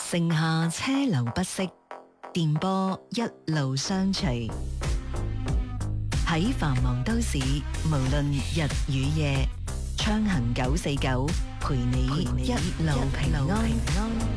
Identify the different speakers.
Speaker 1: 城下車流不息，電波一路相隨。喺繁忙都市，無論日與夜，暢行949，陪你一路平安。